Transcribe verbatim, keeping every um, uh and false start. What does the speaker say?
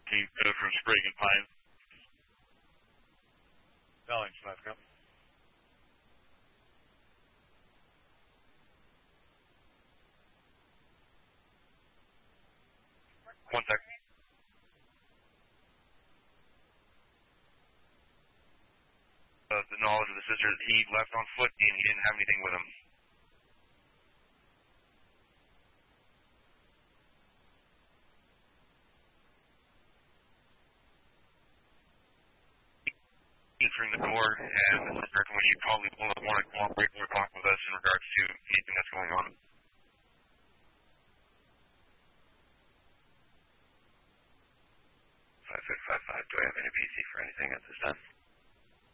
Team uh, from Sprague and Pine. Bellings, five, come. One sec. Uh, the knowledge of the sister, he left on foot and he didn't have anything with him. Entering the door, and the sister, when you probably want to cooperate or talk with us in regards to anything that's going on. five six five five, do I have any P C for anything at this time?